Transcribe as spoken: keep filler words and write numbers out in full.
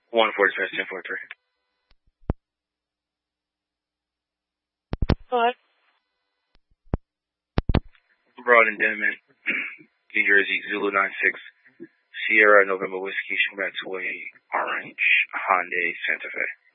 one four six ten four three. What? Broad and Denman, New Jersey, Zulu nine six, Sierra November Whiskey, Schmetzway, Orange, Hyundai, Santa Fe.